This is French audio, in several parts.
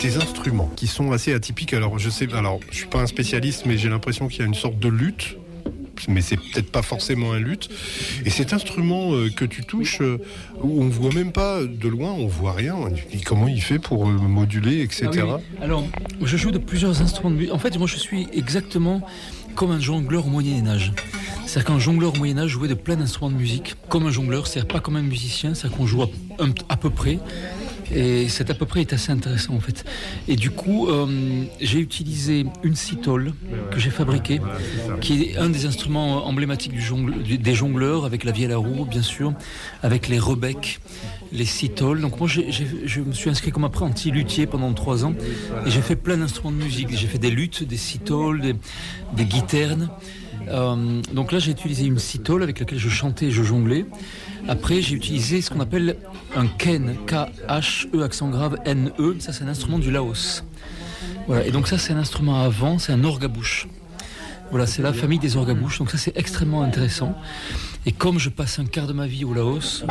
tes instruments qui sont assez atypiques. Alors je suis pas un spécialiste, mais j'ai l'impression qu'il y a une sorte de luth. Mais c'est peut-être pas forcément un luth. Et cet instrument que tu touches, où on voit même pas de loin, on voit rien. Comment il fait pour moduler, etc. Ah oui. Alors, je joue de plusieurs instruments de musique. En fait, moi, je suis exactement comme un jongleur au Moyen-Âge. C'est-à-dire qu'un jongleur au Moyen-Âge jouait de plein d'instruments de musique, comme un jongleur, c'est-à-dire pas comme un musicien, c'est-à-dire qu'on joue à peu près. Et cet à peu près est assez intéressant en fait. Et du coup, j'ai utilisé une cithole que j'ai fabriquée, qui est un des instruments emblématiques des jongleurs, avec la vielle à roue bien sûr, avec les rebecs, les citholes. Donc moi, je me suis inscrit comme apprenti luthier pendant 3 ans et j'ai fait plein d'instruments de musique. J'ai fait des luths, des citholes, des guiternes. Donc là, j'ai utilisé une cithole avec laquelle je chantais et je jonglais. Après, j'ai utilisé ce qu'on appelle un khen, K-H-E, accent grave, N-E. Ça, c'est un instrument du Laos. Voilà. Et donc ça, c'est un instrument à vent, c'est un orgue à bouche. Voilà, c'est la famille des orgues à bouche. Donc ça, c'est extrêmement intéressant. Et comme je passe un quart de ma vie au Laos,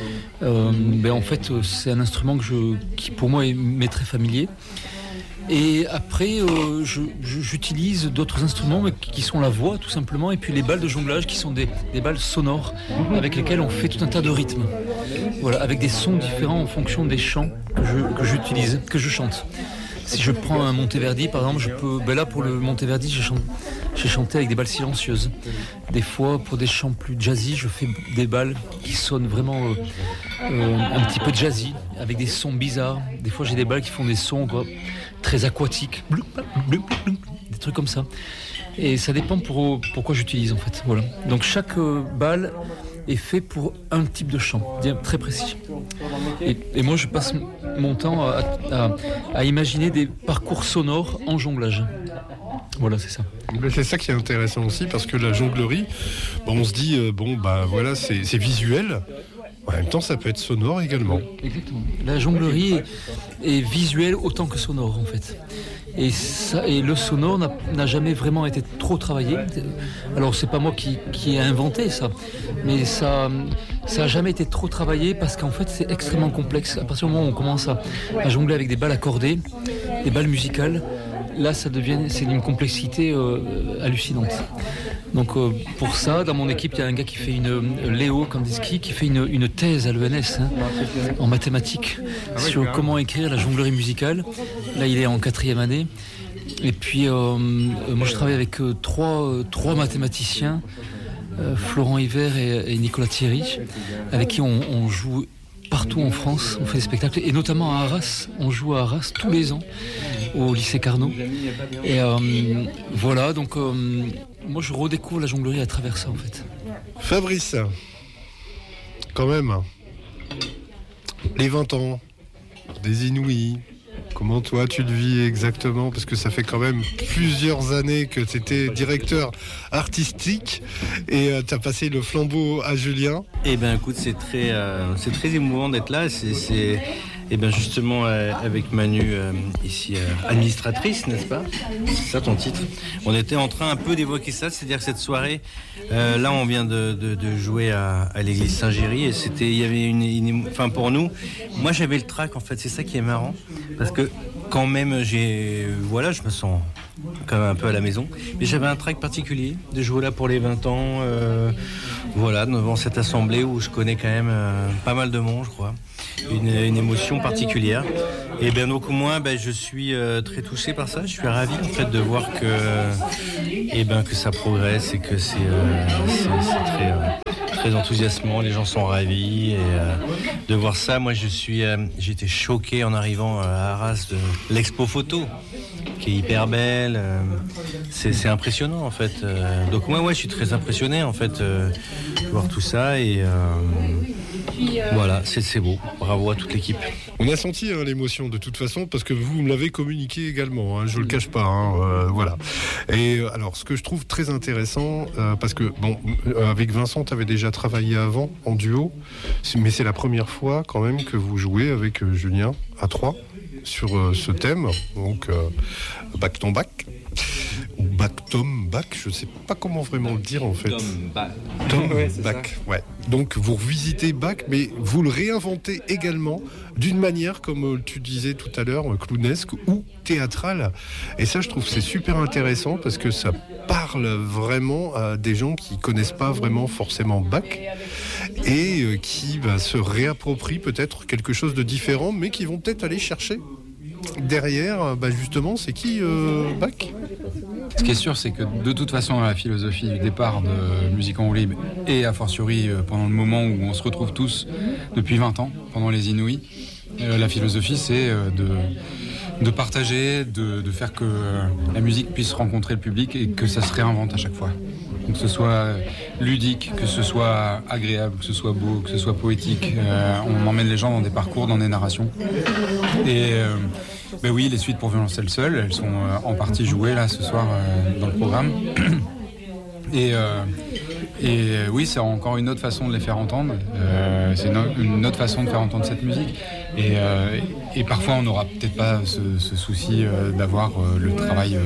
en fait, c'est un instrument qui pour moi m'est très familier. Et après, j'utilise d'autres instruments qui sont la voix tout simplement, et puis les balles de jonglage qui sont des balles sonores avec lesquelles on fait tout un tas de rythmes. Voilà, avec des sons différents en fonction des chants que j'utilise, que je chante. Si je prends un Monteverdi par exemple, là pour le Monteverdi, j'ai chanté avec des balles silencieuses. Des fois, pour des chants plus jazzy, je fais des balles qui sonnent vraiment un petit peu jazzy, avec des sons bizarres. Des fois, j'ai des balles qui font des sons très aquatiques, des trucs comme ça. Et ça dépend pourquoi j'utilise en fait. Voilà. Donc chaque balle est fait pour un type de chant, bien très précis. Et moi, je passe mon temps à imaginer des parcours sonores en jonglage. Voilà, c'est ça. Mais c'est ça qui est intéressant aussi, parce que la jonglerie, on se dit, c'est visuel. En même temps, ça peut être sonore également. Exactement. La jonglerie est visuelle autant que sonore, en fait. Et le sonore n'a jamais vraiment été trop travaillé. Alors, c'est pas moi qui ai inventé ça, mais ça a jamais été trop travaillé parce qu'en fait, c'est extrêmement complexe. À partir du moment où on commence à jongler avec des balles accordées, des balles musicales, là, c'est d'une complexité hallucinante. Donc pour ça, dans mon équipe, il y a un gars qui fait Léo Kandinsky, qui fait une thèse à l'ENS en mathématiques sur comment écrire la jonglerie musicale. Là, il est en 4e année. Et puis, moi, je travaille avec trois mathématiciens, Florent Hiver et Nicolas Thierry, avec qui on joue partout en France, on fait des spectacles, et notamment à Arras. On joue à Arras tous les ans, au lycée Carnot. Et voilà, donc moi je redécouvre la jonglerie à travers ça en fait. Fabrice, quand même, les 20 ans des Inouïs, comment toi tu le vis exactement? Parce que ça fait quand même plusieurs années que tu étais directeur artistique et tu as passé le flambeau à Julien. Eh bien écoute, c'est très émouvant d'être là. Et bien justement avec Manu ici, administratrice, n'est-ce pas? C'est ça ton titre. On était en train un peu d'évoquer ça, c'est-à-dire que cette soirée, là on vient de jouer à l'église Saint-Géry et il y avait enfin pour nous, moi j'avais le trac en fait, c'est ça qui est marrant, parce que quand même je me sens quand même un peu à la maison, mais j'avais un trac particulier de jouer là pour les 20 ans, devant cette assemblée où je connais quand même pas mal de monde, je crois. Une émotion particulière. Et bien donc moi, je suis très touché par ça. Je suis ravi en fait de voir que ça progresse et que c'est très enthousiasmant. Les gens sont ravis et de voir ça. Moi, j'étais choqué en arrivant à Arras de l'expo photo, qui est hyper belle. C'est impressionnant en fait. Donc moi, je suis très impressionné en fait de voir tout ça et voilà, c'est beau. Bravo à toute l'équipe. On a senti l'émotion de toute façon parce que vous me l'avez communiqué également, je le cache pas, voilà. Et alors ce que je trouve très intéressant, parce que avec Vincent tu avais déjà travaillé avant en duo, mais c'est la première fois quand même que vous jouez avec Julien à 3 sur ce thème, donc Back ton bac ou Back Tom Bach, je ne sais pas comment vraiment le dire en fait. Tom Ouais, Bach, ouais. Donc vous revisitez Bach, mais vous le réinventez également d'une manière, comme tu disais tout à l'heure, clownesque ou théâtrale. Et ça, je trouve que c'est super intéressant parce que ça parle vraiment à des gens qui connaissent pas vraiment forcément Bach et qui se réapproprient peut-être quelque chose de différent, mais qui vont peut-être aller chercher derrière, justement, c'est qui Bach ? Ce qui est sûr, c'est que de toute façon, la philosophie du départ de Musique en roue libre et a fortiori pendant le moment où on se retrouve tous depuis 20 ans, pendant les Inouïs, la philosophie c'est de partager, de faire que la musique puisse rencontrer le public et que ça se réinvente à chaque fois. Donc, que ce soit ludique, que ce soit agréable, que ce soit beau, que ce soit poétique. On emmène les gens dans des parcours, dans des narrations. Et oui, les suites pour violoncelle seul, elles sont en partie jouées là ce soir dans le programme. Et oui, c'est encore une autre façon de les faire entendre. C'est une autre façon de faire entendre cette musique. Et parfois, on n'aura peut-être pas ce souci d'avoir le travail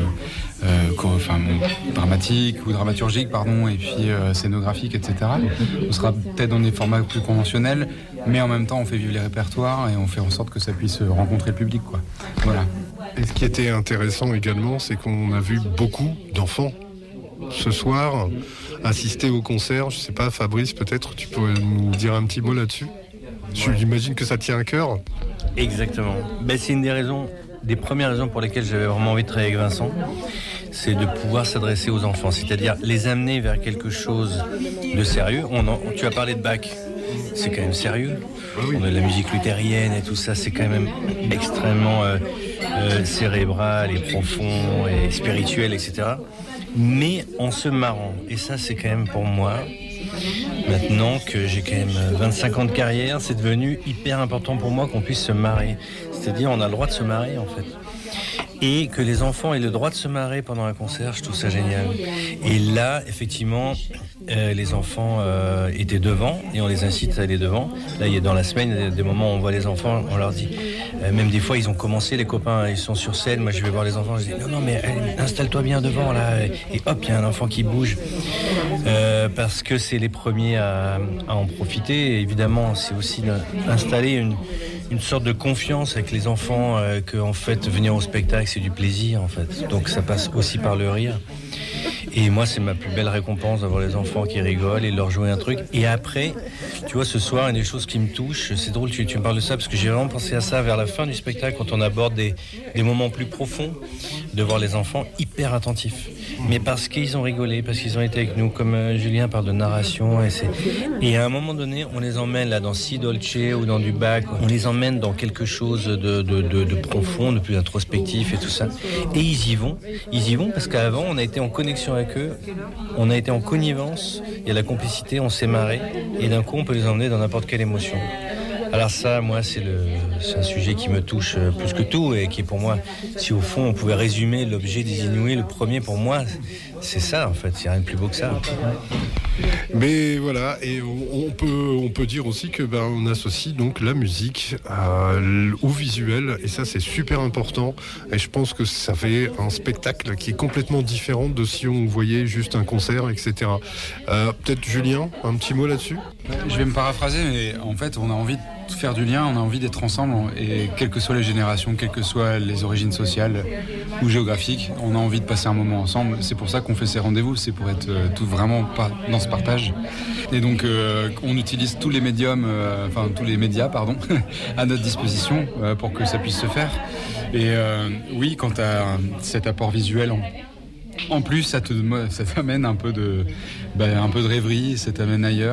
dramatique ou dramaturgique, et puis scénographique, etc. On sera peut-être dans des formats plus conventionnels, mais en même temps, on fait vivre les répertoires et on fait en sorte que ça puisse rencontrer le public, quoi. Voilà. Et ce qui était intéressant également, c'est qu'on a vu beaucoup d'enfants ce soir assister au concert. Je sais pas, Fabrice, peut-être tu peux nous dire un petit mot là-dessus. J'imagine que ça tient à cœur. Exactement. C'est une des premières raisons pour lesquelles j'avais vraiment envie de travailler avec Vincent, c'est de pouvoir s'adresser aux enfants, c'est-à-dire les amener vers quelque chose de sérieux. Tu as parlé de Bach, c'est quand même sérieux. Oui. On a de la musique luthérienne et tout ça, c'est quand même extrêmement cérébral et profond et spirituel, etc. Mais en se marrant. Et ça, c'est quand même pour moi, maintenant que j'ai quand même 25 ans de carrière, c'est devenu hyper important pour moi qu'on puisse se marrer. C'est-à-dire, on a le droit de se marrer, en fait. Et que les enfants aient le droit de se marrer pendant un concert, je trouve ça génial. Et là, effectivement, les enfants étaient devant et on les incite à aller devant. Là, dans la semaine, il y a des moments où on voit les enfants, on leur dit, même des fois, ils ont commencé, les copains, ils sont sur scène, moi je vais voir les enfants, je dis, non, mais installe-toi bien devant, là, et hop, il y a un enfant qui bouge. Parce que c'est les premiers à en profiter. Et évidemment, c'est aussi d'installer une sorte de confiance avec les enfants, que en fait venir au spectacle c'est du plaisir en fait, donc ça passe aussi par le rire. Et moi c'est ma plus belle récompense d'avoir les enfants qui rigolent et de leur jouer un truc. Et après, tu vois, ce soir, il y a des choses qui me touchent. C'est drôle, tu me parles de ça parce que j'ai vraiment pensé à ça vers la fin du spectacle, quand on aborde des moments plus profonds, de voir les enfants hyper attentifs, mais parce qu'ils ont rigolé, parce qu'ils ont été avec nous, comme Julien parle de narration, et à un moment donné on les emmène là dans Si Dolce ou dans du Bach, on les emmène dans quelque chose de profond, de plus introspectif et tout ça, et ils y vont parce qu'avant on a été en connexion avec eux, on a été en connivence, il y a la complicité, on s'est marré, et d'un coup on peut les emmener dans n'importe quelle émotion. Alors ça, moi, c'est un sujet qui me touche plus que tout, et qui est pour moi, si au fond on pouvait résumer l'objet des Inouïs, le premier pour moi, c'est ça en fait, il n'y a rien de plus beau que ça. Mais voilà, et on peut dire aussi que on associe donc la musique au visuel, et ça c'est super important, et je pense que ça fait un spectacle qui est complètement différent de si on voyait juste un concert, etc. Peut-être Julien, un petit mot là-dessus ? Je vais me paraphraser, mais en fait on a envie de faire du lien, on a envie d'être ensemble, et quelles que soient les générations, quelles que soient les origines sociales ou géographiques, on a envie de passer un moment ensemble. C'est pour ça qu'on fait ces rendez-vous, c'est pour être vraiment dans ce partage. Et donc on utilise tous les médiums, tous les médias, à notre disposition pour que ça puisse se faire. Et oui, quand tu as cet apport visuel en plus, ça t'amène un peu de rêverie, ça t'amène ailleurs.